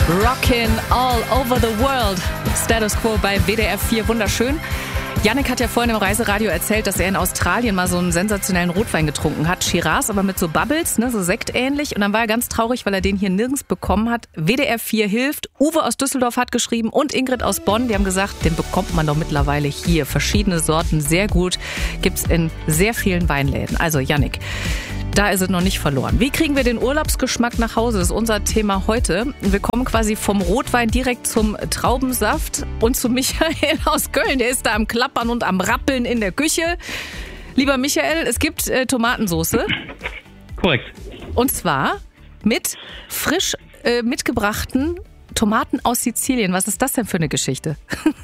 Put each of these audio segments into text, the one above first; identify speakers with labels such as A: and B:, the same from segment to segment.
A: Rockin' all over the world. Status Quo bei WDR 4, wunderschön. Yannick hat ja vorhin im Reiseradio erzählt, dass er in Australien mal so einen sensationellen Rotwein getrunken hat. Shiraz, aber mit so Bubbles, ne, so sektähnlich. Und dann war er ganz traurig, weil er den hier nirgends bekommen hat. WDR 4 hilft. Uwe aus Düsseldorf hat geschrieben und Ingrid aus Bonn. Die haben gesagt, den bekommt man doch mittlerweile hier. Verschiedene Sorten, sehr gut. Gibt's in sehr vielen Weinläden. Also Yannick, da ist es noch nicht verloren. Wie kriegen wir den Urlaubsgeschmack nach Hause? Das ist unser Thema heute. Wir kommen quasi vom Rotwein direkt zum Traubensaft und zu Michael aus Köln. Der ist da am Klappern und am Rappeln in der Küche. Lieber Michael, es gibt Tomatensoße.
B: Korrekt.
A: Und zwar mit frisch mitgebrachten Tomaten aus Sizilien. Was ist das denn für eine Geschichte?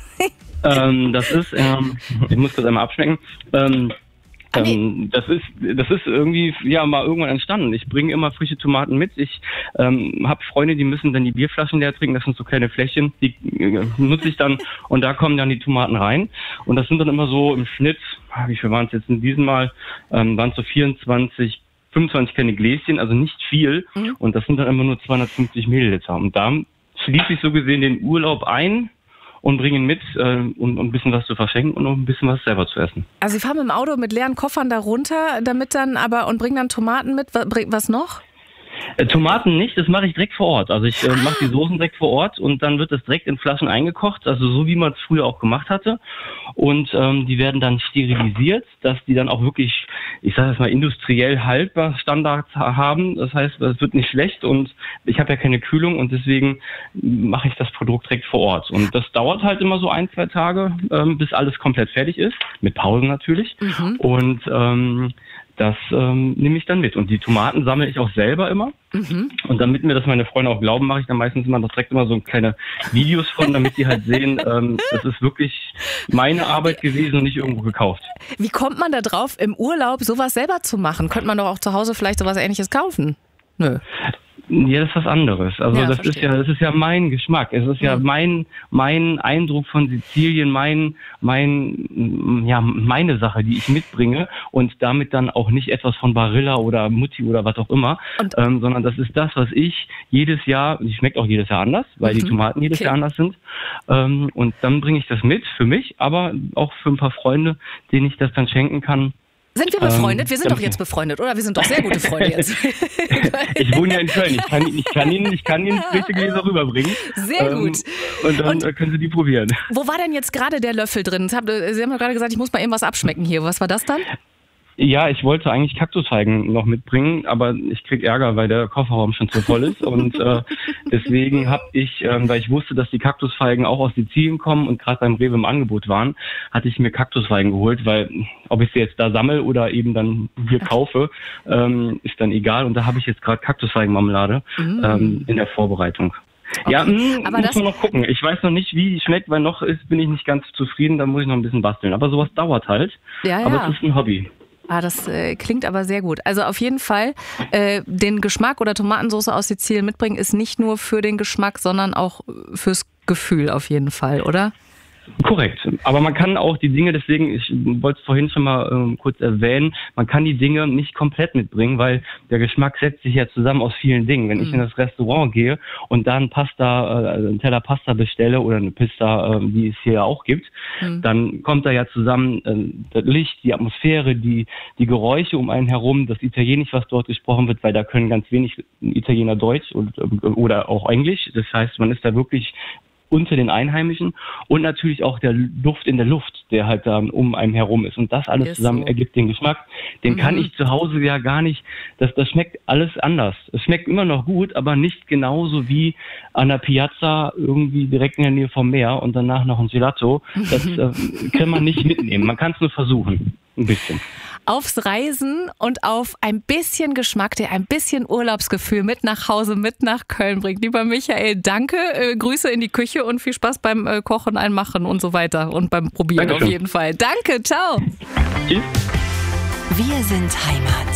B: Das ist, ich muss das einmal abschmecken. Das ist irgendwie mal irgendwann entstanden. Ich bringe immer frische Tomaten mit. Ich habe Freunde, die müssen dann die Bierflaschen leer trinken. Das sind so kleine Fläschchen, die nutze ich dann und da kommen dann die Tomaten rein. Und das sind dann immer so im Schnitt, wie viel waren es jetzt in diesem Mal, waren es so 25 kleine Gläschen, also nicht viel. Und das sind dann immer nur 250 Milliliter. Und da schließe ich so gesehen den Urlaub ein und bringen mit, um ein bisschen was zu verschenken und noch ein bisschen was selber zu essen.
A: Also Sie fahren mit dem Auto mit leeren Koffern da runter, damit dann und bringen dann Tomaten mit. Was noch?
B: Tomaten nicht, das mache ich direkt vor Ort. Also ich mache die Soßen direkt vor Ort und dann wird das direkt in Flaschen eingekocht, also so wie man es früher auch gemacht hatte. Und die werden dann sterilisiert, dass die dann auch wirklich, ich sage jetzt mal, industriell haltbar Standards haben. Das heißt, es wird nicht schlecht und ich habe ja keine Kühlung und deswegen mache ich das Produkt direkt vor Ort. Und das dauert halt immer so 1-2 Tage, bis alles komplett fertig ist, mit Pausen natürlich. Und das nehme ich dann mit. Und die Tomaten sammle ich auch selber immer. Und damit mir das meine Freunde auch glauben, mache ich dann meistens immer direkt immer so kleine Videos von, damit die halt sehen, das ist wirklich meine Arbeit gewesen und nicht irgendwo gekauft.
A: Wie kommt man da drauf, im Urlaub sowas selber zu machen? Könnte man doch auch zu Hause vielleicht sowas Ähnliches kaufen? Nö.
B: Ja, das ist was anderes. Also
A: ja,
B: das ist ja mein Geschmack. Es ist ja mein Eindruck von Sizilien, meine Sache, die ich mitbringe und damit dann auch nicht etwas von Barilla oder Mutti oder was auch immer, sondern das ist das, was ich jedes Jahr, die schmeckt auch jedes Jahr anders, weil die Tomaten jedes Jahr anders sind. Und dann bringe ich das mit für mich, aber auch für ein paar Freunde, denen ich das dann schenken kann.
A: Sind wir befreundet? Wir sind doch jetzt befreundet, oder? Wir sind doch sehr gute Freunde jetzt.
B: Ich wohne ja in Köln. Ich kann Ihnen frische Gläser rüberbringen.
A: Sehr gut.
B: Und dann können Sie die probieren.
A: Wo war denn jetzt gerade der Löffel drin? Sie haben ja gerade gesagt, ich muss mal eben was abschmecken hier. Was war das dann?
B: Ja, ich wollte eigentlich Kaktusfeigen noch mitbringen, aber ich krieg Ärger, weil der Kofferraum schon zu voll ist. Und deswegen habe ich, weil ich wusste, dass die Kaktusfeigen auch aus Sizilien kommen und gerade beim Rewe im Angebot waren, hatte ich mir Kaktusfeigen geholt, weil ob ich sie jetzt da sammle oder eben dann hier kaufe, ist dann egal. Und da habe ich jetzt gerade Kaktusfeigenmarmelade in der Vorbereitung. Okay. Ja, aber muss man noch gucken. Ich weiß noch nicht, wie es schmeckt, weil noch bin ich nicht ganz zufrieden, da muss ich noch ein bisschen basteln. Aber sowas dauert halt. Ja. Aber es ist ein Hobby.
A: Das klingt aber sehr gut. Also auf jeden Fall, den Geschmack oder Tomatensauce aus Sizilien mitbringen ist nicht nur für den Geschmack, sondern auch fürs Gefühl auf jeden Fall, oder?
B: Korrekt. Aber man kann auch die Dinge, deswegen, ich wollte es vorhin schon mal kurz erwähnen, man kann die Dinge nicht komplett mitbringen, weil der Geschmack setzt sich ja zusammen aus vielen Dingen. Wenn ich in das Restaurant gehe und da einen Teller Pasta bestelle oder eine Pizza, die es hier auch gibt, dann kommt da ja zusammen das Licht, die Atmosphäre, die Geräusche um einen herum, das Italienisch, was dort gesprochen wird, weil da können ganz wenig Italiener Deutsch oder auch Englisch. Das heißt, man ist da wirklich unter den Einheimischen und natürlich auch der Duft in der Luft, der halt da um einem herum ist. Und das alles zusammen ergibt den Geschmack. Den kann ich zu Hause ja gar nicht, das schmeckt alles anders. Es schmeckt immer noch gut, aber nicht genauso wie an der Piazza irgendwie direkt in der Nähe vom Meer und danach noch ein Gelato. Das kann man nicht mitnehmen. Man kann es nur versuchen. Ein bisschen.
A: Aufs Reisen und auf ein bisschen Geschmack, der ein bisschen Urlaubsgefühl mit nach Hause, mit nach Köln bringt. Lieber Michael, danke. Grüße in die Küche und viel Spaß beim Kochen, Einmachen und so weiter und beim Probieren. Dankeschön. Auf jeden Fall. Danke, ciao.
B: Tschüss.
C: Wir sind Heimat.